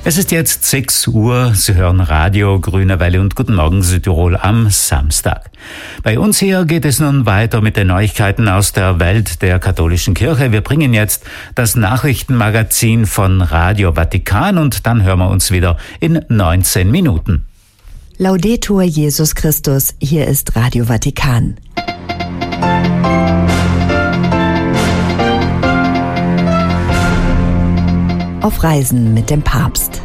Es ist jetzt 6 Uhr. Sie hören Radio Grüne Welle und Guten Morgen Südtirol am Samstag. Bei uns hier geht es nun weiter mit den Neuigkeiten aus der Welt der katholischen Kirche. Wir bringen jetzt das Nachrichtenmagazin von Radio Vatikan und dann hören wir uns wieder in 19 Minuten. Laudetur Jesus Christus, hier ist Radio Vatikan. Auf Reisen mit dem Papst.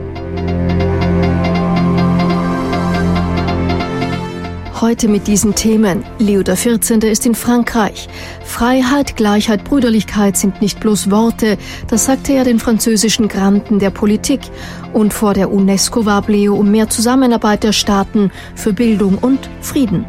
Heute mit diesen Themen. Leo XIV. Ist in Frankreich. Freiheit, Gleichheit, Brüderlichkeit sind nicht bloß Worte, das sagte er den französischen Granden der Politik. Und vor der UNESCO warb Leo um mehr Zusammenarbeit der Staaten für Bildung und Frieden.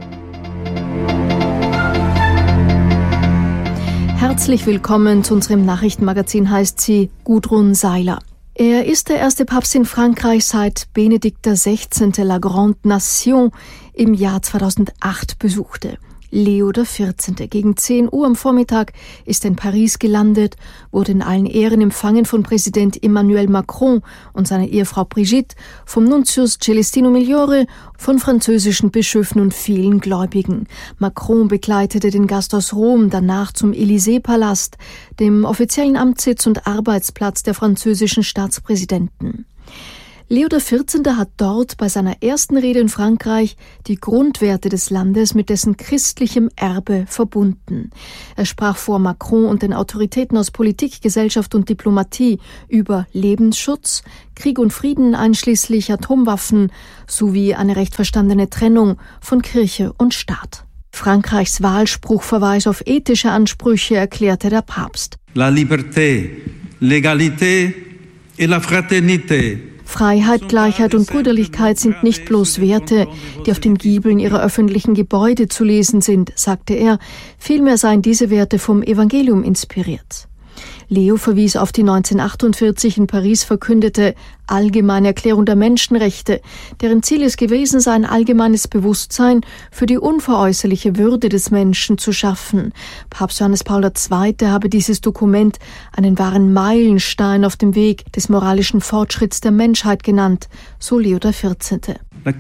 Herzlich willkommen zu unserem Nachrichtenmagazin, heißt sie Gudrun Seiler. Er ist der erste Papst in Frankreich seit Benedikt XVI. La Grande Nation im Jahr 2008 besuchte. Leo XIV. Gegen 10 Uhr am Vormittag ist in Paris gelandet, wurde in allen Ehren empfangen von Präsident Emmanuel Macron und seiner Ehefrau Brigitte, vom Nuntius Celestino Migliore, von französischen Bischöfen und vielen Gläubigen. Macron begleitete den Gast aus Rom danach zum Élysée-Palast, dem offiziellen Amtssitz und Arbeitsplatz der französischen Staatspräsidenten. Leo XIV. Hat dort bei seiner ersten Rede in Frankreich die Grundwerte des Landes mit dessen christlichem Erbe verbunden. Er sprach vor Macron und den Autoritäten aus Politik, Gesellschaft und Diplomatie über Lebensschutz, Krieg und Frieden einschließlich Atomwaffen sowie eine recht verstandene Trennung von Kirche und Staat. Frankreichs Wahlspruch verweist auf ethische Ansprüche, erklärte der Papst. La liberté, l'égalité et la fraternité. Freiheit, Gleichheit und Brüderlichkeit sind nicht bloß Werte, die auf den Giebeln ihrer öffentlichen Gebäude zu lesen sind, sagte er, vielmehr seien diese Werte vom Evangelium inspiriert. Leo verwies auf die 1948 in Paris verkündete Allgemeine Erklärung der Menschenrechte, deren Ziel es gewesen sei, ein allgemeines Bewusstsein für die unveräußerliche Würde des Menschen zu schaffen. Papst Johannes Paul II. Habe dieses Dokument einen wahren Meilenstein auf dem Weg des moralischen Fortschritts der Menschheit genannt, so Leo XIV.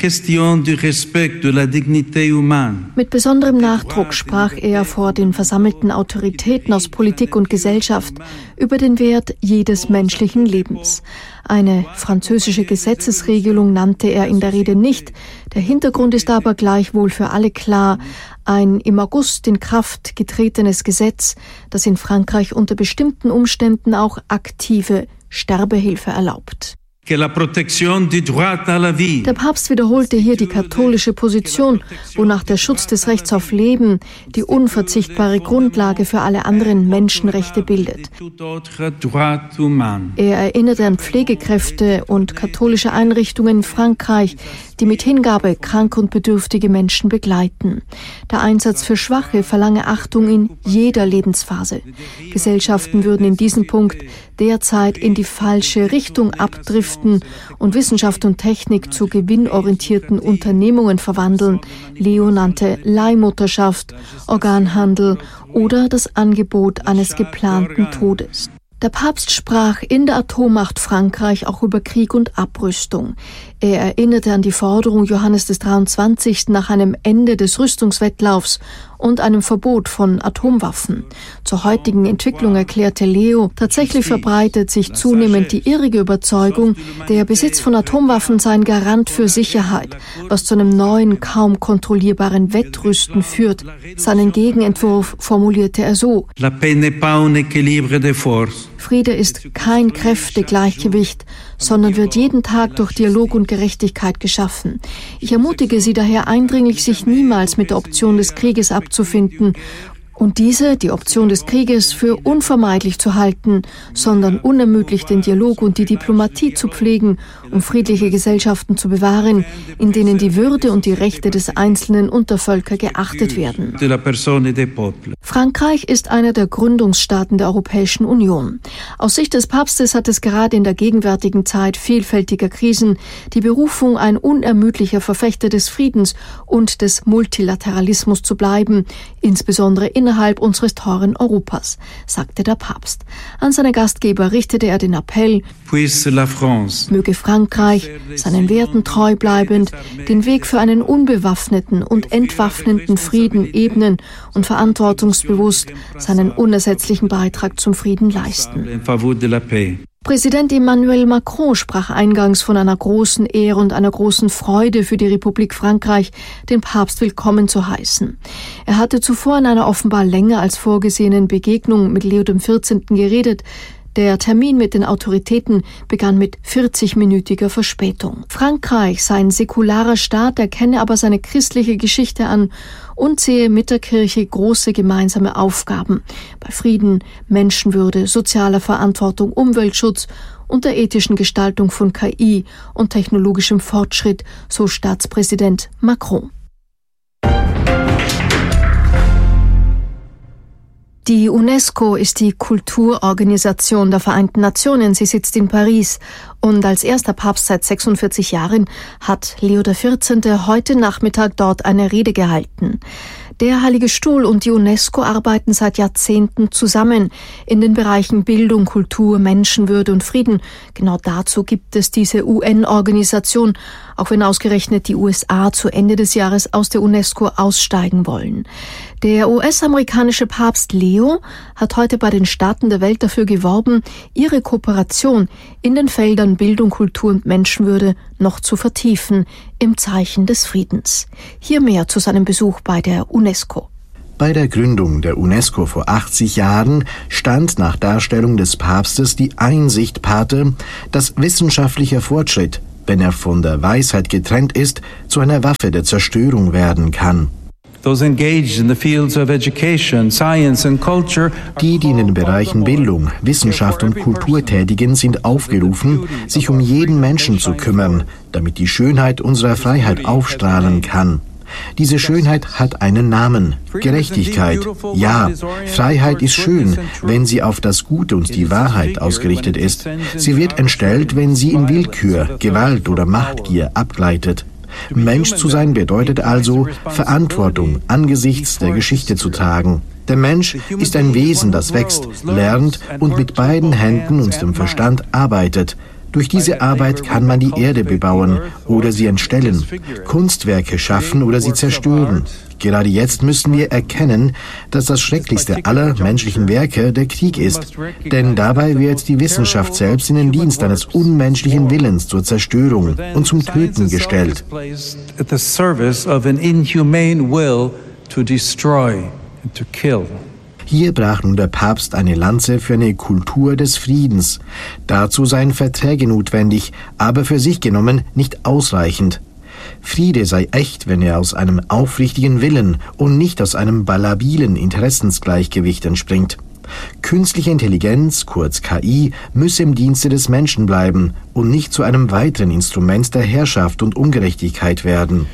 Mit besonderem Nachdruck sprach er vor den versammelten Autoritäten aus Politik und Gesellschaft über den Wert jedes menschlichen Lebens. Eine französische Gesetzesregelung nannte er in der Rede nicht. Der Hintergrund ist aber gleichwohl für alle klar. Ein im August in Kraft getretenes Gesetz, das in Frankreich unter bestimmten Umständen auch aktive Sterbehilfe erlaubt. Der Papst wiederholte hier die katholische Position, wonach der Schutz des Rechts auf Leben die unverzichtbare Grundlage für alle anderen Menschenrechte bildet. Er erinnerte an Pflegekräfte und katholische Einrichtungen in Frankreich, die mit Hingabe kranke und bedürftige Menschen begleiten. Der Einsatz für Schwache verlange Achtung in jeder Lebensphase. Gesellschaften würden in diesem Punkt derzeit in die falsche Richtung abdriften und Wissenschaft und Technik zu gewinnorientierten Unternehmungen verwandeln. Leo nannte Leihmutterschaft, Organhandel oder das Angebot eines geplanten Todes. Der Papst sprach in der Atommacht Frankreich auch über Krieg und Abrüstung. Er erinnerte an die Forderung Johannes des 23. nach einem Ende des Rüstungswettlaufs und einem Verbot von Atomwaffen. Zur heutigen Entwicklung erklärte Leo, tatsächlich verbreitet sich zunehmend die irrige Überzeugung, der Besitz von Atomwaffen sei ein Garant für Sicherheit, was zu einem neuen, kaum kontrollierbaren Wettrüsten führt. Seinen Gegenentwurf formulierte er so: Friede ist kein Kräftegleichgewicht, sondern wird jeden Tag durch Dialog und Gerechtigkeit geschaffen. Ich ermutige Sie daher eindringlich, sich niemals mit der Option des Krieges abzufinden und diese, die Option des Krieges, für unvermeidlich zu halten, sondern unermüdlich den Dialog und die Diplomatie zu pflegen, um friedliche Gesellschaften zu bewahren, in denen die Würde und die Rechte des Einzelnen und der Völker geachtet werden. Frankreich ist einer der Gründungsstaaten der Europäischen Union. Aus Sicht des Papstes hat es gerade in der gegenwärtigen Zeit vielfältiger Krisen die Berufung, ein unermüdlicher Verfechter des Friedens und des Multilateralismus zu bleiben, insbesondere in innerhalb unseres teuren Europas, sagte der Papst. An seine Gastgeber richtete er den Appell, möge Frankreich, seinen Werten treu bleibend, den Weg für einen unbewaffneten und entwaffnenden Frieden ebnen und verantwortungsbewusst seinen unersetzlichen Beitrag zum Frieden leisten. Präsident Emmanuel Macron sprach eingangs von einer großen Ehre und einer großen Freude für die Republik Frankreich, den Papst willkommen zu heißen. Er hatte zuvor in einer offenbar länger als vorgesehenen Begegnung mit Leo XIV. Geredet. Der Termin mit den Autoritäten begann mit 40-minütiger Verspätung. Frankreich sei ein säkularer Staat, erkenne aber seine christliche Geschichte an und sehe mit der Kirche große gemeinsame Aufgaben bei Frieden, Menschenwürde, sozialer Verantwortung, Umweltschutz und der ethischen Gestaltung von KI und technologischem Fortschritt, so Staatspräsident Macron. Die UNESCO ist die Kulturorganisation der Vereinten Nationen. Sie sitzt in Paris. Und als erster Papst seit 46 Jahren hat Leo XIV. Heute Nachmittag dort eine Rede gehalten. Der Heilige Stuhl und die UNESCO arbeiten seit Jahrzehnten zusammen in den Bereichen Bildung, Kultur, Menschenwürde und Frieden. Genau dazu gibt es diese UN-Organisation, auch wenn ausgerechnet die USA zu Ende des Jahres aus der UNESCO aussteigen wollen. Der US-amerikanische Papst Leo hat heute bei den Staaten der Welt dafür geworben, ihre Kooperation in den Feldern Bildung, Kultur und Menschenwürde noch zu vertiefen im Zeichen des Friedens. Hier mehr zu seinem Besuch bei der UNESCO. Bei der Gründung der UNESCO vor 80 Jahren stand nach Darstellung des Papstes die Einsicht Pate, dass wissenschaftlicher Fortschritt, wenn er von der Weisheit getrennt ist, zu einer Waffe der Zerstörung werden kann. Die in den Bereichen Bildung, Wissenschaft und Kultur tätigen, sind aufgerufen, sich um jeden Menschen zu kümmern, damit die Schönheit unserer Freiheit aufstrahlen kann. Diese Schönheit hat einen Namen: Gerechtigkeit. Ja, Freiheit ist schön, wenn sie auf das Gute und die Wahrheit ausgerichtet ist. Sie wird entstellt, wenn sie in Willkür, Gewalt oder Machtgier abgleitet. Mensch zu sein bedeutet also, Verantwortung angesichts der Geschichte zu tragen. Der Mensch ist ein Wesen, das wächst, lernt und mit beiden Händen und dem Verstand arbeitet. Durch diese Arbeit kann man die Erde bebauen oder sie entstellen, Kunstwerke schaffen oder sie zerstören. Gerade jetzt müssen wir erkennen, dass das schrecklichste aller menschlichen Werke der Krieg ist. Denn dabei wird die Wissenschaft selbst in den Dienst eines unmenschlichen Willens zur Zerstörung und zum Töten gestellt. Hier brach nun der Papst eine Lanze für eine Kultur des Friedens. Dazu seien Verträge notwendig, aber für sich genommen nicht ausreichend. Friede sei echt, wenn er aus einem aufrichtigen Willen und nicht aus einem labilen Interessensgleichgewicht entspringt. Künstliche Intelligenz, kurz KI, müsse im Dienste des Menschen bleiben und nicht zu einem weiteren Instrument der Herrschaft und Ungerechtigkeit werden.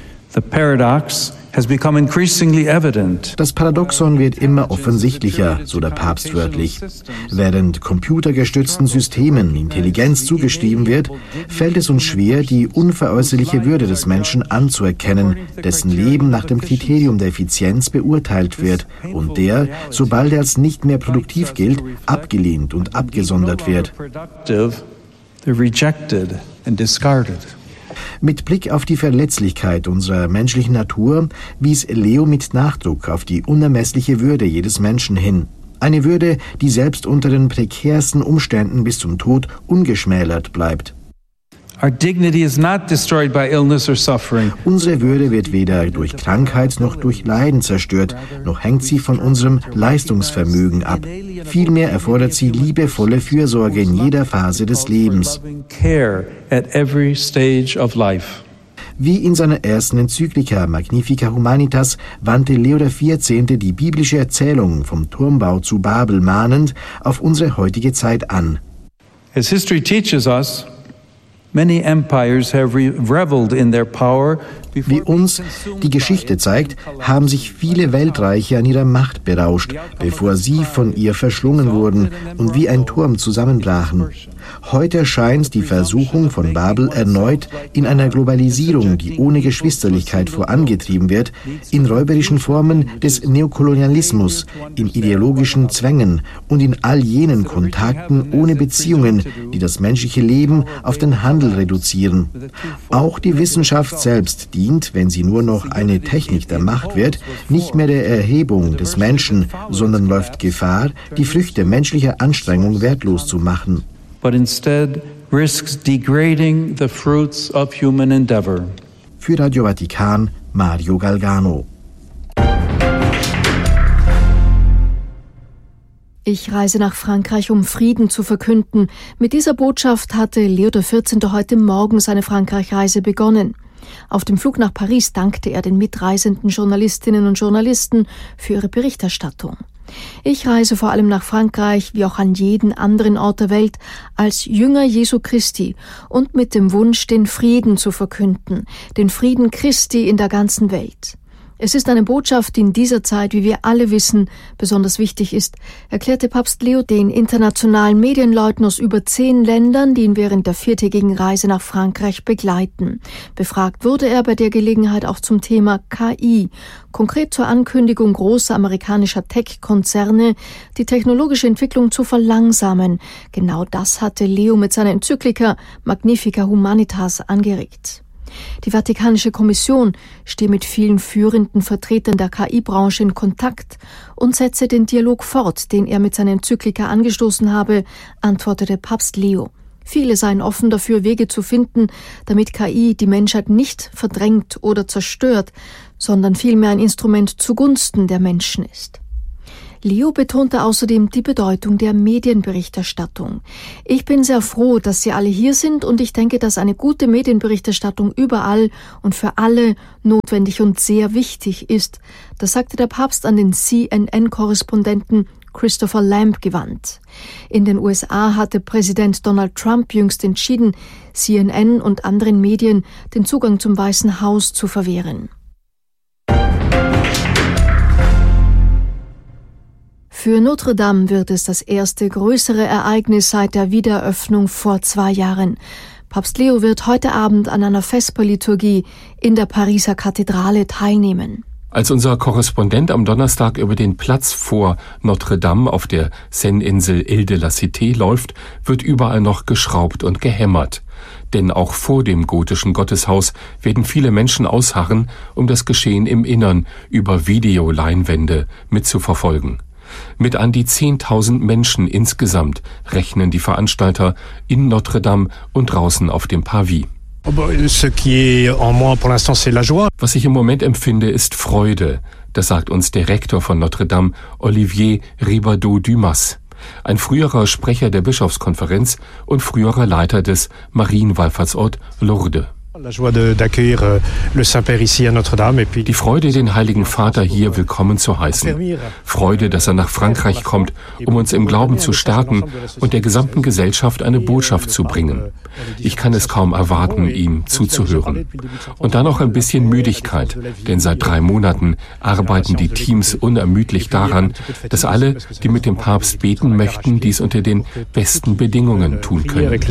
Das Paradoxon wird immer offensichtlicher, so der Papst wörtlich. Während computergestützten Systemen Intelligenz zugeschrieben wird, fällt es uns schwer, die unveräußerliche Würde des Menschen anzuerkennen, dessen Leben nach dem Kriterium der Effizienz beurteilt wird und der, sobald er als nicht mehr produktiv gilt, abgelehnt und abgesondert wird. Mit Blick auf die Verletzlichkeit unserer menschlichen Natur wies Leo mit Nachdruck auf die unermessliche Würde jedes Menschen hin. Eine Würde, die selbst unter den prekärsten Umständen bis zum Tod ungeschmälert bleibt. Unsere Würde wird weder durch Krankheit noch durch Leiden zerstört, noch hängt sie von unserem Leistungsvermögen ab. Vielmehr erfordert sie liebevolle Fürsorge in jeder Phase des Lebens. Wie in seiner ersten Enzyklika Magnifica Humanitas wandte Leo XIV. Die biblische Erzählung vom Turmbau zu Babel mahnend auf unsere heutige Zeit an. As history teaches us, many empires have reveled in their power Wie uns die Geschichte zeigt, haben sich viele Weltreiche an ihrer Macht berauscht, bevor sie von ihr verschlungen wurden und wie ein Turm zusammenbrachen. Heute erscheint die Versuchung von Babel erneut in einer Globalisierung, die ohne Geschwisterlichkeit vorangetrieben wird, in räuberischen Formen des Neokolonialismus, in ideologischen Zwängen und in all jenen Kontakten ohne Beziehungen, die das menschliche Leben auf den Handel reduzieren. Auch die Wissenschaft selbst dient, wenn sie nur noch eine Technik der Macht wird, nicht mehr der Erhebung des Menschen, sondern läuft Gefahr, die Früchte menschlicher Anstrengung wertlos zu machen. But instead risks degrading the fruits of human endeavor. Für Radio Vatikan, Mario Galgano. Ich reise nach Frankreich, um Frieden zu verkünden. Mit dieser Botschaft hatte Leo XIV. Heute Morgen seine Frankreich-Reise begonnen. Auf dem Flug nach Paris dankte er den mitreisenden Journalistinnen und Journalisten für ihre Berichterstattung. Ich reise vor allem nach Frankreich, wie auch an jeden anderen Ort der Welt, als Jünger Jesu Christi und mit dem Wunsch, den Frieden zu verkünden, den Frieden Christi in der ganzen Welt. Es ist eine Botschaft, die in dieser Zeit, wie wir alle wissen, besonders wichtig ist, erklärte Papst Leo den internationalen Medienleuten aus über 10 Ländern, die ihn während der 4-tägigen Reise nach Frankreich begleiten. Befragt wurde er bei der Gelegenheit auch zum Thema KI, konkret zur Ankündigung großer amerikanischer Tech-Konzerne, die technologische Entwicklung zu verlangsamen. Genau das hatte Leo mit seiner Enzyklika Magnificat Humanitas angeregt. Die Vatikanische Kommission stehe mit vielen führenden Vertretern der KI-Branche in Kontakt und setze den Dialog fort, den er mit seiner Enzyklika angestoßen habe, antwortete Papst Leo. Viele seien offen dafür, Wege zu finden, damit KI die Menschheit nicht verdrängt oder zerstört, sondern vielmehr ein Instrument zugunsten der Menschen ist. Leo betonte außerdem die Bedeutung der Medienberichterstattung. Ich bin sehr froh, dass Sie alle hier sind und ich denke, dass eine gute Medienberichterstattung überall und für alle notwendig und sehr wichtig ist. Das sagte der Papst an den CNN-Korrespondenten Christopher Lamb gewandt. In den USA hatte Präsident Donald Trump jüngst entschieden, CNN und anderen Medien den Zugang zum Weißen Haus zu verwehren. Für Notre Dame wird es das erste größere Ereignis seit der Wiedereröffnung vor 2 Jahren. Papst Leo wird heute Abend an einer Vesperliturgie in der Pariser Kathedrale teilnehmen. Als unser Korrespondent am Donnerstag über den Platz vor Notre Dame auf der Seine-Insel Île de la Cité läuft, wird überall noch geschraubt und gehämmert. Denn auch vor dem gotischen Gotteshaus werden viele Menschen ausharren, um das Geschehen im Innern über Videoleinwände mitzuverfolgen. Mit an die 10.000 Menschen insgesamt rechnen die Veranstalter in Notre Dame und draußen auf dem Parvis. Was ich im Moment empfinde, ist Freude. Das sagt uns der Rektor von Notre Dame, Olivier Ribadeau-Dumas. Ein früherer Sprecher der Bischofskonferenz und früherer Leiter des Marienwallfahrtsort Lourdes. Die Freude, den Heiligen Vater hier willkommen zu heißen. Freude, dass er nach Frankreich kommt, um uns im Glauben zu stärken und der gesamten Gesellschaft eine Botschaft zu bringen. Ich kann es kaum erwarten, ihm zuzuhören. Und dann noch ein bisschen Müdigkeit, denn seit 3 Monaten arbeiten die Teams unermüdlich daran, dass alle, die mit dem Papst beten möchten, dies unter den besten Bedingungen tun können.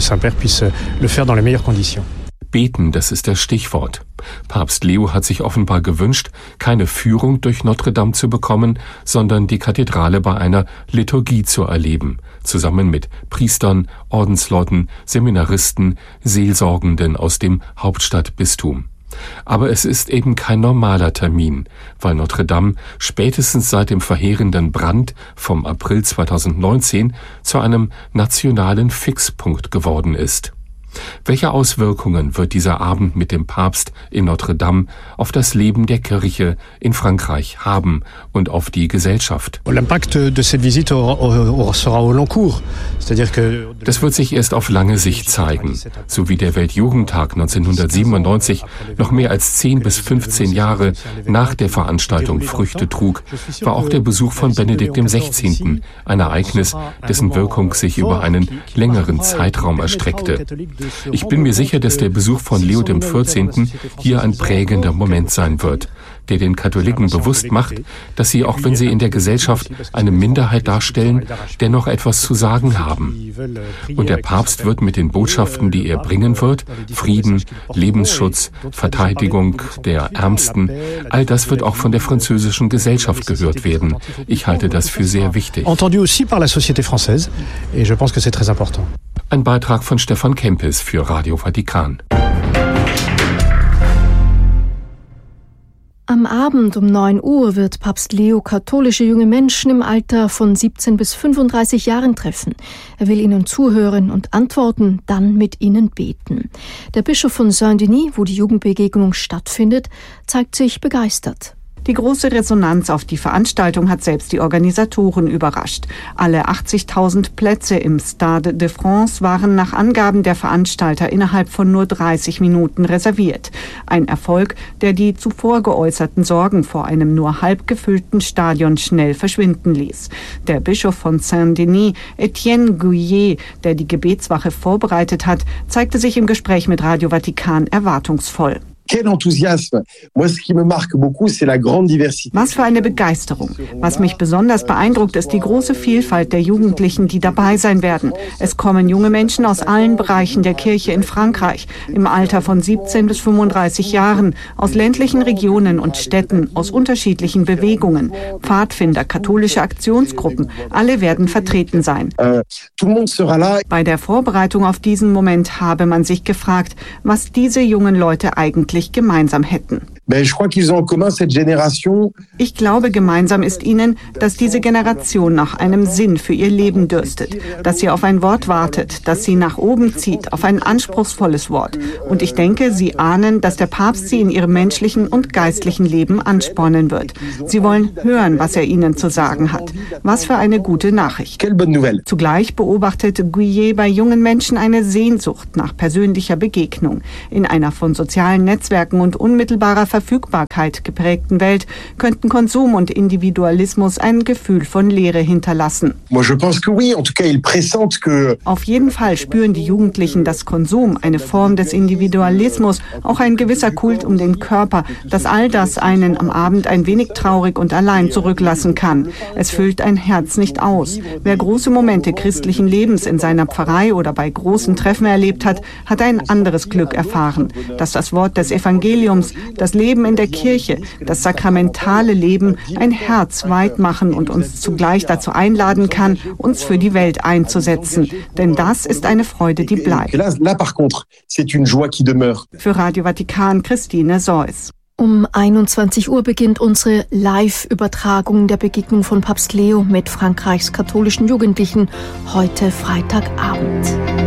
Beten, das ist das Stichwort. Papst Leo hat sich offenbar gewünscht, keine Führung durch Notre Dame zu bekommen, sondern die Kathedrale bei einer Liturgie zu erleben, zusammen mit Priestern, Ordensleuten, Seminaristen, Seelsorgenden aus dem Hauptstadtbistum. Aber es ist eben kein normaler Termin, weil Notre Dame spätestens seit dem verheerenden Brand vom April 2019 zu einem nationalen Fixpunkt geworden ist. Welche Auswirkungen wird dieser Abend mit dem Papst in Notre Dame auf das Leben der Kirche in Frankreich haben und auf die Gesellschaft? Das wird sich erst auf lange Sicht zeigen. So wie der Weltjugendtag 1997 noch mehr als 10 bis 15 Jahre nach der Veranstaltung Früchte trug, war auch der Besuch von Benedikt XVI. Ein Ereignis, dessen Wirkung sich über einen längeren Zeitraum erstreckte. Ich bin mir sicher, dass der Besuch von Leo XIV. Hier ein prägender Moment sein wird, der den Katholiken bewusst macht, dass sie, auch wenn sie in der Gesellschaft eine Minderheit darstellen, dennoch etwas zu sagen haben. Und der Papst wird mit den Botschaften, die er bringen wird, Frieden, Lebensschutz, Verteidigung der Ärmsten, all das wird auch von der französischen Gesellschaft gehört werden. Ich halte das für sehr wichtig. Entendu aussi par la société française, et je pense que c'est très important. Ein Beitrag von Stefan Kempis für Radio Vatikan. Am Abend um 9 Uhr wird Papst Leo katholische junge Menschen im Alter von 17 bis 35 Jahren treffen. Er will ihnen zuhören und antworten, dann mit ihnen beten. Der Bischof von Saint-Denis, wo die Jugendbegegnung stattfindet, zeigt sich begeistert. Die große Resonanz auf die Veranstaltung hat selbst die Organisatoren überrascht. Alle 80.000 Plätze im Stade de France waren nach Angaben der Veranstalter innerhalb von nur 30 Minuten reserviert. Ein Erfolg, der die zuvor geäußerten Sorgen vor einem nur halb gefüllten Stadion schnell verschwinden ließ. Der Bischof von Saint-Denis, Etienne Gouillet, der die Gebetswache vorbereitet hat, zeigte sich im Gespräch mit Radio Vatikan erwartungsvoll. Quel enthousiasme! Moi, ce qui me marque beaucoup, c'est la grande diversité. Was für eine Begeisterung! Was mich besonders beeindruckt, ist die große Vielfalt der Jugendlichen, die dabei sein werden. Es kommen junge Menschen aus allen Bereichen der Kirche in Frankreich, im Alter von 17 bis 35 Jahren, aus ländlichen Regionen und Städten, aus unterschiedlichen Bewegungen. Pfadfinder, katholische Aktionsgruppen, alle werden vertreten sein. Tout le monde sera là. Bei der Vorbereitung auf diesen Moment habe man sich gefragt, was diese jungen Leute eigentlich gemeinsam hätten. Je crois qu'ils ont en commun cette génération. Ich glaube, gemeinsam ist ihnen, dass diese Generation nach einem Sinn für ihr Leben dürstet, dass sie auf ein Wort wartet, das sie nach oben zieht, auf ein anspruchsvolles Wort. Und ich denke, sie ahnen, dass der Papst sie in ihrem menschlichen und geistlichen Leben anspornen wird. Sie wollen hören, was er ihnen zu sagen hat. Was für eine gute Nachricht. Quelle bonne nouvelle. Zugleich beobachtete Gouillet bei jungen Menschen eine Sehnsucht nach persönlicher Begegnung. In einer von sozialen Netzwerken und unmittelbarer Verfügbarkeit geprägten Welt könnten Konsum und Individualismus ein Gefühl von Leere hinterlassen. Moi, je pense que oui. En tout cas, il pressent que. Auf jeden Fall spüren die Jugendlichen, dass Konsum, eine Form des Individualismus, auch ein gewisser Kult um den Körper, dass all das einen am Abend ein wenig traurig und allein zurücklassen kann. Es füllt ein Herz nicht aus. Wer große Momente christlichen Lebens in seiner Pfarrei oder bei großen Treffen erlebt hat, hat ein anderes Glück erfahren, dass das Wort des Evangeliums, das Leben in der Kirche, das sakramentale Leben ein Herz weit machen und uns zugleich dazu einladen kann, uns für die Welt einzusetzen. Denn das ist eine Freude, die bleibt. Là, par contre, c'est une joie qui demeure. Für Radio Vatikan, Christine Seuss. Um 21 Uhr beginnt unsere Live-Übertragung der Begegnung von Papst Leo mit Frankreichs katholischen Jugendlichen heute Freitagabend.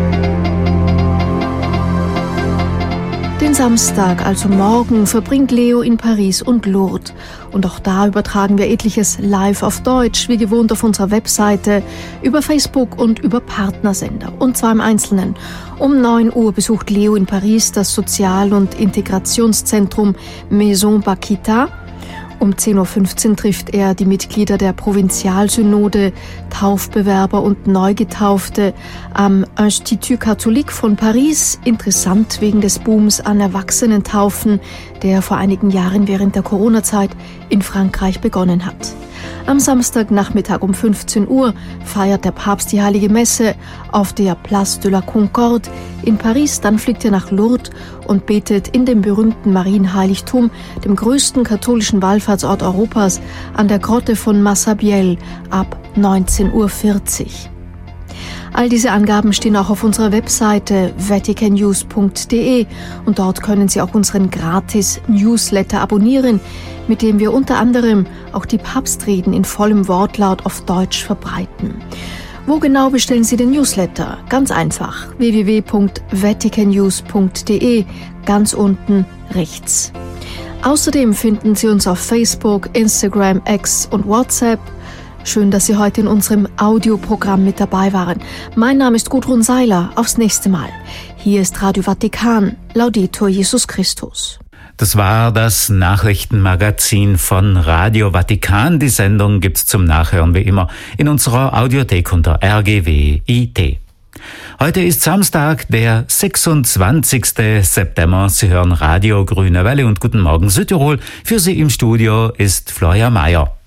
Den Samstag, also morgen, verbringt Leo in Paris und Lourdes. Und auch da übertragen wir etliches live auf Deutsch, wie gewohnt auf unserer Webseite, über Facebook und über Partnersender. Und zwar im Einzelnen. Um 9 Uhr besucht Leo in Paris das Sozial- und Integrationszentrum Maison Bakita. Um 10.15 Uhr trifft er die Mitglieder der Provinzialsynode, Taufbewerber und Neugetaufte am Institut Catholique von Paris. Interessant wegen des Booms an Erwachsenentaufen, der vor einigen Jahren während der Corona-Zeit in Frankreich begonnen hat. Am Samstagnachmittag um 15 Uhr feiert der Papst die Heilige Messe auf der Place de la Concorde in Paris. Dann fliegt er nach Lourdes und betet in dem berühmten Marienheiligtum, dem größten katholischen Wallfahrtsort Europas, an der Grotte von Massabielle ab 19.40 Uhr. All diese Angaben stehen auch auf unserer Webseite vaticannews.de und dort können Sie auch unseren Gratis-Newsletter abonnieren, mit dem wir unter anderem auch die Papstreden in vollem Wortlaut auf Deutsch verbreiten. Wo genau bestellen Sie den Newsletter? Ganz einfach, www.vaticannews.de, ganz unten rechts. Außerdem finden Sie uns auf Facebook, Instagram, X und WhatsApp. Schön, dass Sie heute in unserem Audioprogramm mit dabei waren. Mein Name ist Gudrun Seiler. Aufs nächste Mal. Hier ist Radio Vatikan. Laudetur Jesus Christus. Das war das Nachrichtenmagazin von Radio Vatikan. Die Sendung gibt's zum Nachhören wie immer in unserer Audiothek unter RGW.it. Heute ist Samstag, der 26. September. Sie hören Radio Grüne Welle und Guten Morgen Südtirol. Für Sie im Studio ist Florian Mayer.